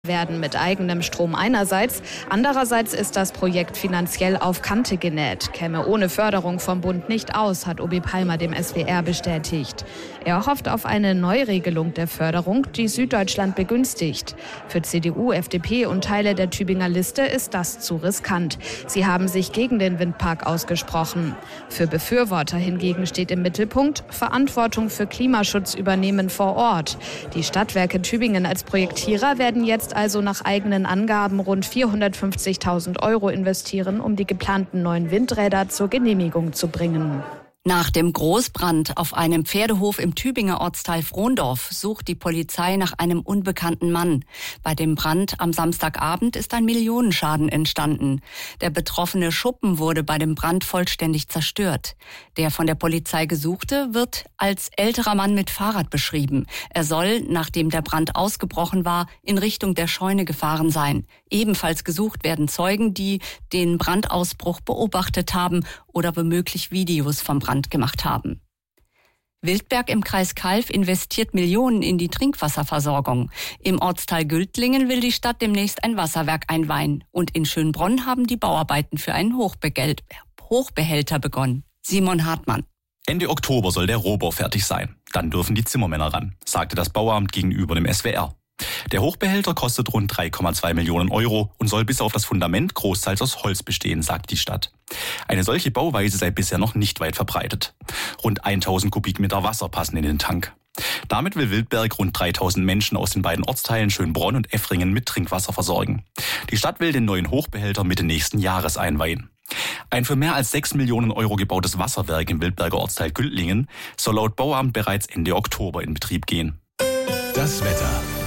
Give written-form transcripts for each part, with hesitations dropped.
werden mit eigenem Strom einerseits. Andererseits ist das Projekt finanziell auf Kante genäht. Käme ohne Förderung vom Bund nicht aus, hat Obi Palmer dem SWR bestätigt. Er hofft auf eine Neuregelung der Förderung, die Süddeutschland begünstigt. Für CDU, FDP und Teile der Tübinger Liste ist das zu riskant. Sie haben sich gegen den Windpark ausgesprochen. Für Befürworter hingegen steht im Mittelpunkt: Verantwortung für Klimaschutz übernehmen vor Ort. Die Stadtwerke Tübingen als Projektierer werden jetzt also nach eigenen Angaben rund 450.000 € investieren, um die geplanten neuen Windräder zur Genehmigung zu bringen. Nach dem Großbrand auf einem Pferdehof im Tübinger Ortsteil Frondorf sucht die Polizei nach einem unbekannten Mann. Bei dem Brand am Samstagabend ist ein Millionenschaden entstanden. Der betroffene Schuppen wurde bei dem Brand vollständig zerstört. Der von der Polizei Gesuchte wird als älterer Mann mit Fahrrad beschrieben. Er soll, nachdem der Brand ausgebrochen war, in Richtung der Scheune gefahren sein. Ebenfalls gesucht werden Zeugen, die den Brandausbruch beobachtet haben oder womöglich Videos vom Brand gemacht haben. Wildberg im Kreis Calw investiert Millionen in die Trinkwasserversorgung. Im Ortsteil Gültlingen will die Stadt demnächst ein Wasserwerk einweihen. Und in Schönbronn haben die Bauarbeiten für einen Hochbehälter begonnen. Simon Hartmann. Ende Oktober soll der Rohbau fertig sein. Dann dürfen die Zimmermänner ran, sagte das Bauamt gegenüber dem SWR. Der Hochbehälter kostet rund 3,2 Millionen € und soll bis auf das Fundament großteils aus Holz bestehen, sagt die Stadt. Eine solche Bauweise sei bisher noch nicht weit verbreitet. Rund 1000 Kubikmeter Wasser passen in den Tank. Damit will Wildberg rund 3000 Menschen aus den beiden Ortsteilen Schönbronn und Effringen mit Trinkwasser versorgen. Die Stadt will den neuen Hochbehälter Mitte nächsten Jahres einweihen. Ein für mehr als 6 Millionen € gebautes Wasserwerk im Wildberger Ortsteil Gültlingen soll laut Bauamt bereits Ende Oktober in Betrieb gehen. Das Wetter.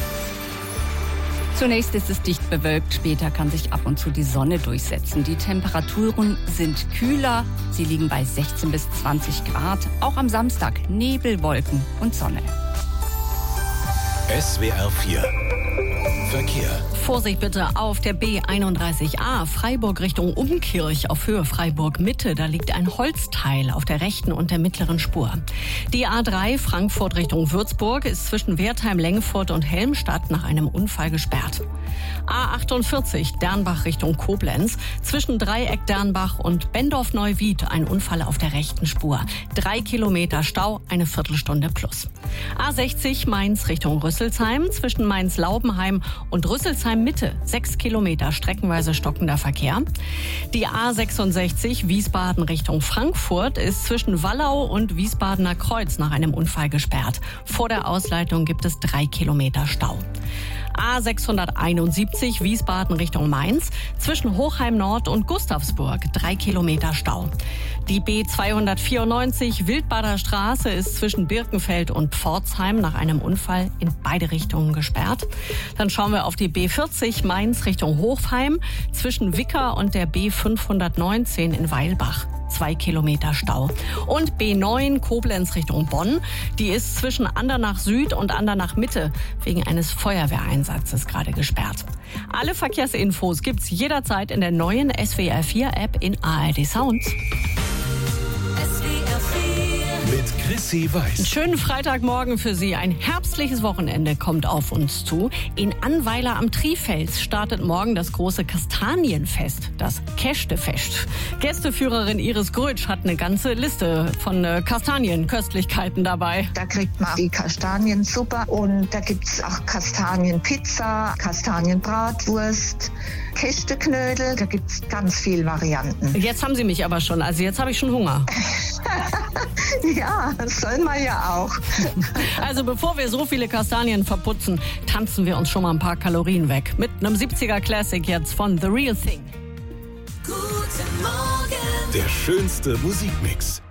Zunächst ist es dicht bewölkt, später kann sich ab und zu die Sonne durchsetzen. Die Temperaturen sind kühler, sie liegen bei 16 bis 20 Grad. Auch am Samstag Nebel, Wolken und Sonne. SWR 4 Verkehr. Vorsicht bitte auf der B31A Freiburg Richtung Umkirch auf Höhe Freiburg Mitte. Da liegt ein Holzteil auf der rechten und der mittleren Spur. Die A3 Frankfurt Richtung Würzburg ist zwischen Wertheim, Lengfurt und Helmstadt nach einem Unfall gesperrt. A48 Dernbach Richtung Koblenz. Zwischen Dreieck Dernbach und Bendorf-Neuwied ein Unfall auf der rechten Spur. 3 Kilometer Stau, eine Viertelstunde plus. A60 Mainz Richtung Rüsselsheim. Zwischen Mainz-Laubenheim und Rüsselsheim-Mitte 6 Kilometer streckenweise stockender Verkehr. Die A66 Wiesbaden Richtung Frankfurt ist zwischen Wallau und Wiesbadener Kreuz nach einem Unfall gesperrt. Vor der Ausleitung gibt es 3 Kilometer Stau. A671 Wiesbaden Richtung Mainz, zwischen Hochheim Nord und Gustavsburg 3 Kilometer Stau. Die B294 Wildbader Straße ist zwischen Birkenfeld und Pforzheim nach einem Unfall in beide Richtungen gesperrt. Dann schauen wir auf die B40 Mainz Richtung Hofheim, zwischen Wicker und der B519 in Weilbach. 2 Kilometer Stau. Und B9 Koblenz Richtung Bonn, die ist zwischen Andernach Süd und Andernach Mitte wegen eines Feuerwehreinsatzes gerade gesperrt. Alle Verkehrsinfos gibt's jederzeit in der neuen SWR 4 App in ARD Sounds. Mit Chrissy Weiß. Einen schönen Freitagmorgen für Sie. Ein herbstliches Wochenende kommt auf uns zu. In Annweiler am Trifels startet morgen das große Kastanienfest, das Kästefest. Gästeführerin Iris Grötsch hat eine ganze Liste von Kastanienköstlichkeiten dabei. Da kriegt man die Kastaniensuppe und da gibt's auch Kastanienpizza, Kastanienbratwurst, Kästeknödel, da gibt's ganz viele Varianten. Jetzt haben Sie mich aber schon, also jetzt habe ich schon Hunger. Ja, das soll man ja auch. Also bevor wir so viele Kastanien verputzen, tanzen wir uns schon mal ein paar Kalorien weg. Mit einem 70er Classic jetzt von The Real Thing. Guten Morgen. Der schönste Musikmix.